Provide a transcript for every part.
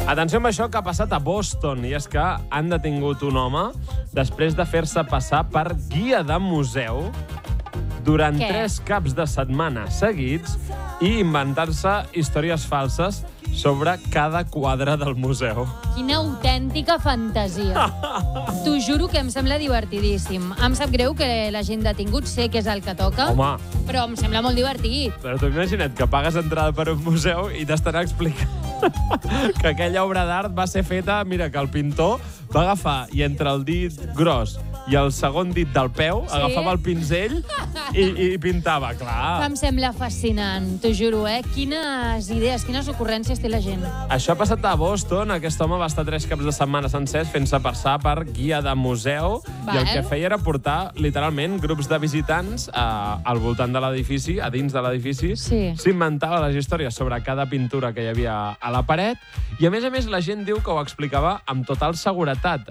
Atenció amb això que ha passat a Boston, i és que han detingut un home després de fer-se passar per guia de museu durant 3 caps de setmana seguits i inventar-se històries falses sobre cada quadre del museu. Quina autèntica fantasia. T'ho juro que em sembla divertidíssim. Em sap greu que la gent detingut sé que és el que toca, Home, però em sembla molt divertit. però tu imagina't que pagues entrada per un museu i t'estan explicant que aquella obra d'art va ser feta, mira, que el pintor va agafar i entre el dit gros i el segon dit del peu agafava el pinzell i pintava, clar. Em sembla fascinant, t'ho juro, Quines idees, quines ocurrències té la gent. Això ha passat a Boston. Aquest home va estar 3 caps de setmana sencers fent-se passar per guia de museu i el que feia era portar, literalment, grups de visitants al voltant de l'edifici, a dins de l'edifici. S'inventava les històries sobre cada pintura que hi havia a la paret i, a més, la gent diu que ho explicava amb total seguretat,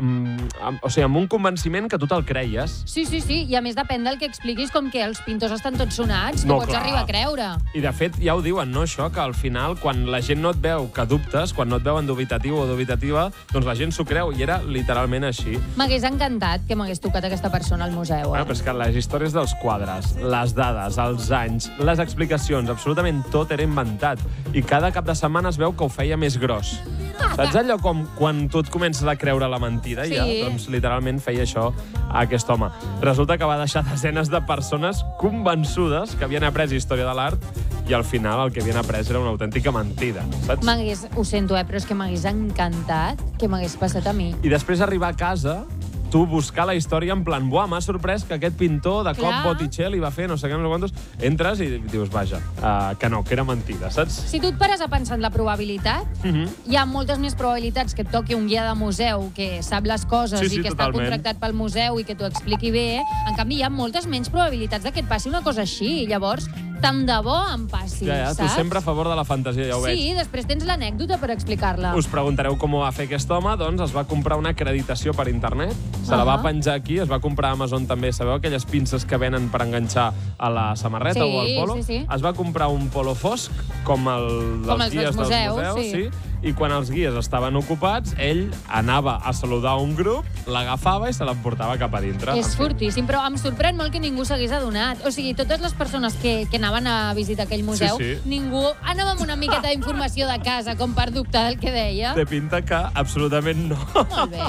o sigui, amb un convenciment que tu te'l creies. Sí, i a més depèn del que expliquis, com que els pintors estan tots sonats, no pots arribar a creure. I de fet ja ho diuen, no, això, que al final, quan la gent no et veu que dubtes, quan no et veuen dubitatiu o dubitativa, doncs la gent s'ho creu, i era literalment així. M'hagués encantat que m'hagués tocat aquesta persona al museu. Però és que les històries dels quadres, les dades, els anys, les explicacions, absolutament tot era inventat. I cada cap de setmana es veu que ho feia més gros. Saps allò com quan tu et comences a creure la mentida? Sí. Ja, doncs literalment feia això a aquest home. Resulta que va deixar desenes de persones convençudes que havien après història de l'art i al final el que havien après era una autèntica mentida, saps? Ho sento, però és que m'hagués encantat que m'hagués passat a mi. I després arribar a casa, tu buscar la història en plan, buah, m'ha sorprès que aquest pintor de cop Botticelli va fer no sé què, no sé quantos. Entres i dius, vaja, que no, que era mentida, saps? Si tu et pares a pensar en la probabilitat, hi ha moltes més probabilitats que et toqui un guia de museu que sap les coses i que està contractat pel museu i que t'ho expliqui bé. En canvi, hi ha moltes menys probabilitats de que et passi una cosa així. Llavors, tant de bo em passi, saps? Tu sempre a favor de la fantasia, ja ho veig. Sí, després tens l'anècdota per explicar-la. Us preguntareu com ho va fer aquest home, doncs es va comprar una acreditació per internet, se la va penjar aquí, es va comprar a Amazon també, sabeu aquelles pinces que venen per enganxar a la samarreta o al polo? Sí. Es va comprar un polo fosc, com el dels guies dels museus, sí. I quan els guies estaven ocupats, ell anava a saludar un grup, l'agafava i se l'emportava cap a dintre. És fortíssim, però em sorprèn molt que ningú s'hagués adonat. O sigui, totes les persones que anaven a visitar aquell museu, ningú anava amb una miqueta d'informació de casa, com per dubtar del que deia. Té pinta que absolutament no. Molt bé.